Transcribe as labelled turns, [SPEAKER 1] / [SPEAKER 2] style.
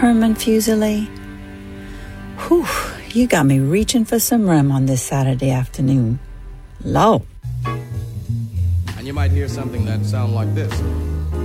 [SPEAKER 1] Herman Fuseli. Whew, you got me reaching for some rum on this Saturday afternoon. Lord.
[SPEAKER 2] And you might hear something that sounds like this.